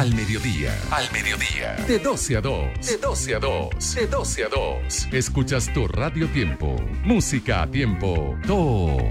Al mediodía. Al mediodía. De 12 a 2. De 12 a 2. De 12 a 2. Escuchas tu Radio Tiempo. Música a tiempo. Todo.